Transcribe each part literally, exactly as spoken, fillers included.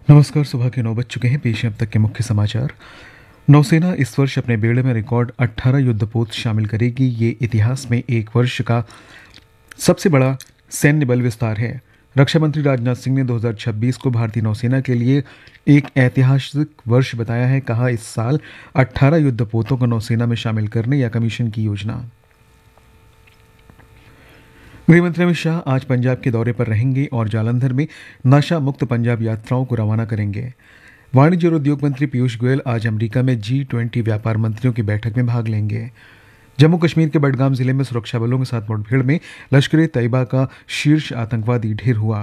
नमस्कार। सुबह के नौ बज चुके हैं। पेश है अब तक के मुख्य समाचार। नौसेना इस वर्ष अपने बेड़े में रिकॉर्ड अठारह युद्धपोत शामिल करेगी। ये इतिहास में एक वर्ष का सबसे बड़ा सैन्य बल विस्तार है। रक्षा मंत्री राजनाथ सिंह ने दो हज़ार छब्बीस को भारतीय नौसेना के लिए एक ऐतिहासिक वर्ष बताया है। कहा, इस साल अठारह युद्धपोतों को नौसेना में शामिल करने या कमीशन की योजना। गृहमंत्री अमित शाह आज पंजाब के दौरे पर रहेंगे और जालंधर में नशा मुक्त पंजाब यात्राओं को रवाना करेंगे। वाणिज्य और उद्योग मंत्री पीयूष गोयल आज अमेरिका में जी ट्वेंटी व्यापार मंत्रियों की बैठक में भाग लेंगे। जम्मू कश्मीर के बडगाम जिले में सुरक्षा बलों के साथ मुठभेड़ में लश्कर ए तैयबा का शीर्ष आतंकवादी ढेर हुआ।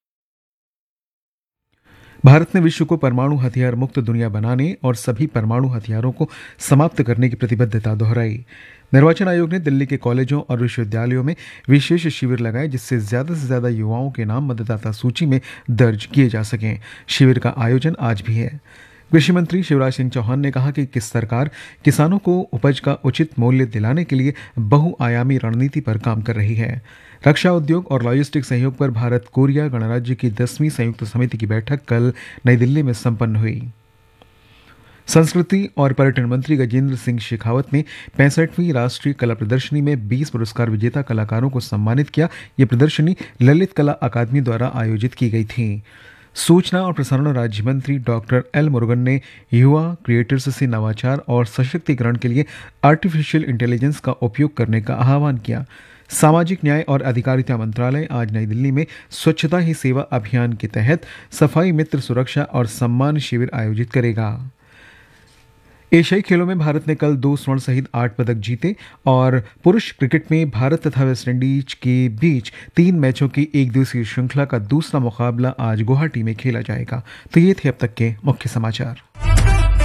भारत ने विश्व को परमाणु हथियार मुक्त दुनिया बनाने और सभी परमाणु हथियारों को समाप्त करने की प्रतिबद्धता दोहराई। निर्वाचन आयोग ने दिल्ली के कॉलेजों और विश्वविद्यालयों में विशेष शिविर लगाए, जिससे ज्यादा से ज्यादा युवाओं के नाम मतदाता सूची में दर्ज किए जा सकें। शिविर का आयोजन आज भी है। कृषि मंत्री शिवराज सिंह चौहान ने कहा कि किस सरकार किसानों को उपज का उचित मूल्य दिलाने के लिए बहुआयामी रणनीति पर काम कर रही है। रक्षा उद्योग और लॉजिस्टिक सहयोग पर भारत कोरिया गणराज्य की दसवीं संयुक्त समिति की बैठक कल नई दिल्ली में संपन्न हुई। संस्कृति और पर्यटन मंत्री गजेंद्र सिंह शेखावत ने पैंसठवीं राष्ट्रीय कला प्रदर्शनी में बीस पुरस्कार विजेता कलाकारों को सम्मानित किया। ये प्रदर्शनी ललित कला अकादमी द्वारा आयोजित की गई थी। सूचना और प्रसारण राज्य मंत्री डॉक्टर एल मुरुगन ने युवा क्रिएटर्स से नवाचार और सशक्तिकरण के लिए आर्टिफिशियल इंटेलिजेंस का उपयोग करने का आह्वान किया। सामाजिक न्याय और अधिकारिता मंत्रालय आज नई दिल्ली में स्वच्छता ही सेवा अभियान के तहत सफाई मित्र सुरक्षा और सम्मान शिविर आयोजित करेगा। एशियाई खेलों में भारत ने कल दो स्वर्ण सहित आठ पदक जीते और पुरुष क्रिकेट में भारत तथा वेस्टइंडीज के बीच तीन मैचों की एक दिवसीय श्रृंखला का दूसरा मुकाबला आज गुवाहाटी में खेला जाएगा। तो ये थे अब तक के मुख्य समाचार।